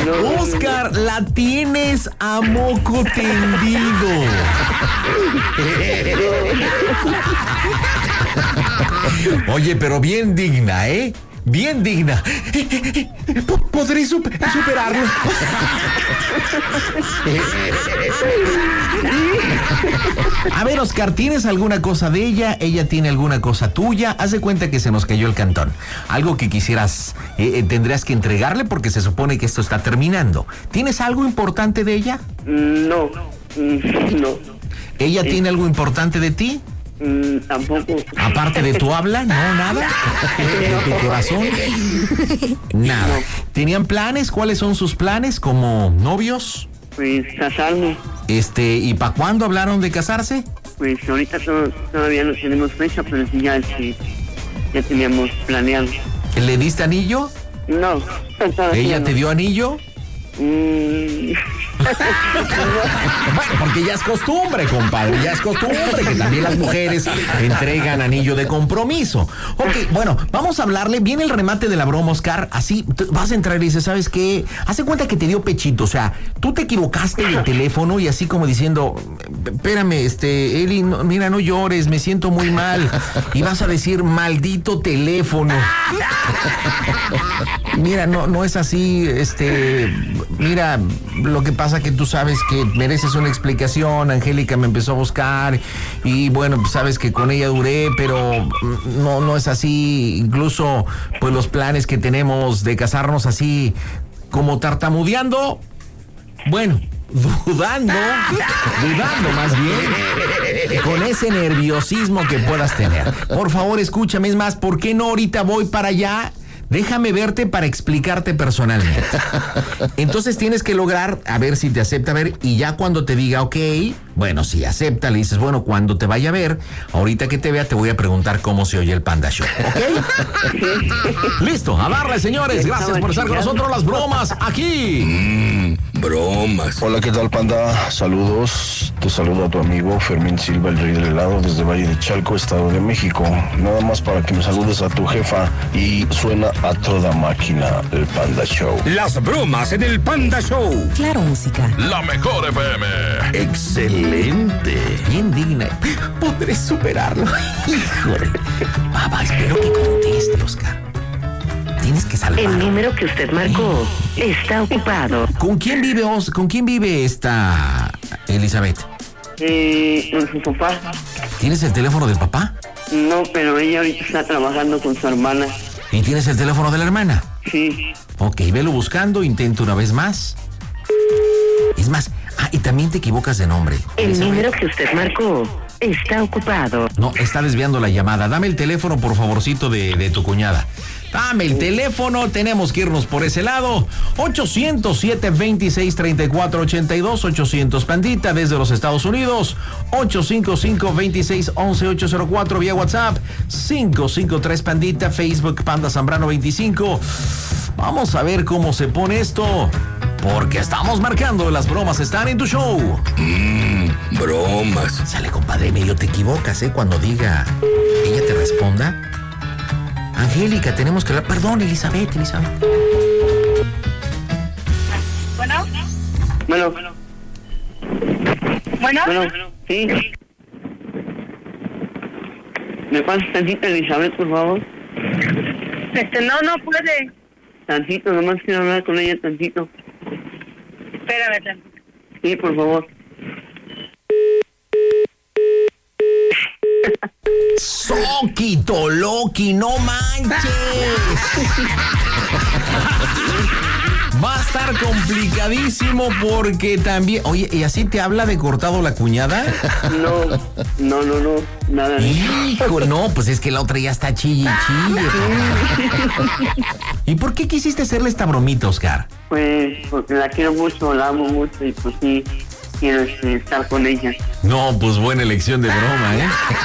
Oscar, la tienes a moco tendido. Oye, pero bien digna, ¿eh? Bien digna. ¿Podré superarlo? A ver, Oscar, ¿tienes alguna cosa de ella? ¿Ella tiene alguna cosa tuya? Haz de cuenta que se nos cayó el cantón. Algo que quisieras, tendrías que entregarle porque se supone que esto está terminando. ¿Tienes algo importante de ella? No. ¿Ella tiene algo importante de ti? Tampoco. Aparte de tu habla, no, nada. ¿De tu corazón? Nada. No. ¿Tenían planes? ¿Cuáles son sus planes como novios? Pues casarnos. ¿Y para cuándo hablaron de casarse? Pues ahorita todavía no tenemos fecha, pero sí ya teníamos planeado. ¿Le diste anillo? No. ¿Ella te dio anillo? Bueno, porque ya es costumbre, compadre, ya es costumbre que también las mujeres entregan anillo de compromiso. Ok, bueno, vamos a hablarle, viene el remate de la broma, Oscar, así vas a entrar y dices, ¿sabes qué? Haz de cuenta que te dio pechito, o sea, tú te equivocaste del teléfono y así como diciendo, espérame, Eli, no, mira, no llores, me siento muy mal. Y vas a decir, maldito teléfono. Mira, no es así, mira, lo que pasa que tú sabes que mereces una explicación. Angélica me empezó a buscar y bueno, pues sabes que con ella duré, pero no es así. Incluso pues los planes que tenemos de casarnos así como tartamudeando, bueno, dudando más bien, con ese nerviosismo que puedas tener. Por favor, escúchame, es más, ¿por qué no ahorita voy para allá? Déjame verte para explicarte personalmente. Entonces tienes que lograr a ver si te acepta ver y ya cuando te diga ok, bueno, si acepta, le dices, bueno, cuando te vaya a ver, ahorita que te vea te voy a preguntar cómo se oye el Panda Show, ¿ok? Listo, a darle, señores. Gracias por estar con nosotros. Las bromas aquí. Bromas. Hola, ¿qué tal, Panda? Saludos. Te saluda tu amigo Fermín Silva, el rey del helado, desde Valle de Chalco, Estado de México. Nada más para que me saludes a tu jefa y suena a toda máquina el Panda Show. Las bromas en el Panda Show. Claro, música. La mejor FM. Excelente. Bien digna. ¿Podré superarlo? Híjole. Papá, espero que conteste, Oscar. Tienes que salvarlo. El número que usted marcó está ocupado. ¿Con quién vive esta Elizabeth? Con su papá. ¿Tienes el teléfono del papá? No, pero ella ahorita está trabajando con su hermana. ¿Y tienes el teléfono de la hermana? Sí. Ok, velo buscando, intento una vez más. Es más, y también te equivocas de nombre. El Elizabeth. número que usted marcó está ocupado. No, está desviando la llamada. Dame el teléfono, por favorcito, de tu cuñada. Dame el teléfono, tenemos que irnos por ese lado. 800-726-3482, 800 Pandita desde los Estados Unidos. 855-2611-804 vía WhatsApp. 553 Pandita, Facebook Panda Zambrano 25. Vamos a ver cómo se pone esto, porque estamos marcando, las bromas están en tu show. Bromas. Sale, compadre, medio te equivocas, cuando diga, ella te responda. Angélica, tenemos que hablar. Perdón, Elizabeth. Bueno. Sí. ¿Me pasas tantito, Elizabeth, por favor? No puede. Tantito, nomás quiero hablar con ella tantito. Espérame tantito. Sí, por favor. Soquito Loki, no manches. Va a estar complicadísimo porque también... Oye, ¿y así te habla de cortado la cuñada? No, nada. Hijo, no, pues es que la otra ya está chille. ¿Y por qué quisiste hacerle esta bromita, Oscar? Pues porque la quiero mucho, la amo mucho y pues sí, quiero estar con ella. No, pues buena elección de broma,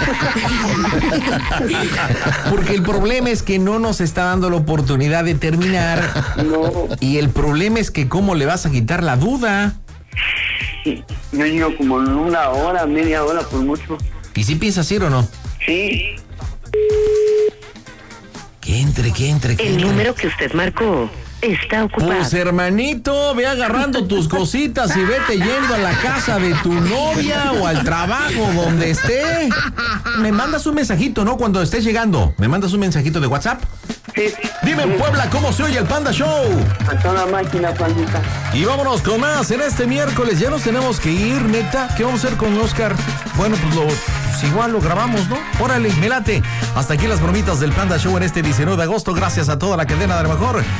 Porque el problema es que no nos está dando la oportunidad de terminar. No. Y el problema es que ¿cómo le vas a quitar la duda? Sí, yo digo como una hora, media hora por mucho. ¿Y si piensas ir o no? Sí. Que entre. El número que usted marcó está ocupado. Pues hermanito, ve agarrando tus cositas y vete yendo a la casa de tu novia o al trabajo donde esté. Me mandas un mensajito, ¿no? Cuando estés llegando, me mandas un mensajito de WhatsApp. Sí. Dime en Puebla cómo se oye el Panda Show. A toda máquina, pandita. Y vámonos con más en este miércoles. Ya nos tenemos que ir, neta. ¿Qué vamos a hacer con Oscar? Bueno, pues igual lo grabamos, ¿no? Órale, me late. Hasta aquí las bromitas del Panda Show en este 19 de agosto. Gracias a toda la cadena de lo mejor.